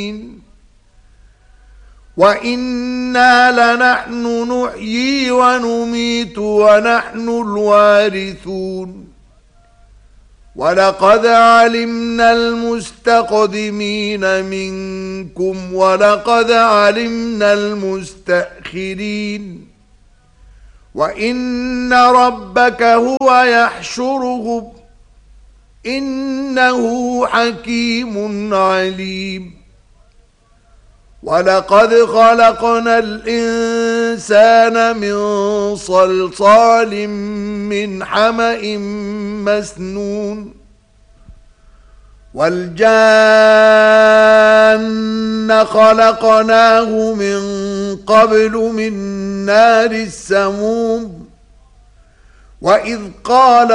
وإنا لنحن نحيي ونميت ونحن الوارثون ولقد علمنا المستقدمين منكم ولقد علمنا المستأخرين وإن ربك هو يحشرهم إنه حكيم عليم ولقد خلقنا الإنسان من صلصال من حمأ مسنون والجان خلقناه من قبل من نار السموم وإذ قال